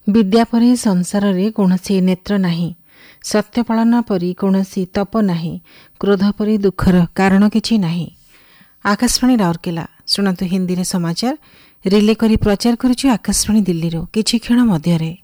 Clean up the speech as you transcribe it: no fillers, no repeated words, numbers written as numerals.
विद्या परे संसार कौनसी नेत्र नाही, सत्यपालन परी कौनसी तप नाही, क्रोध परी दुखर कारण किछि नाही। आकाशवाणी राउरकेला शुणु हिंदी रे समाचार रिले करी प्रचार करुछु आकाशवाणी दिल्ली रो किछि क्षण मध्यरे।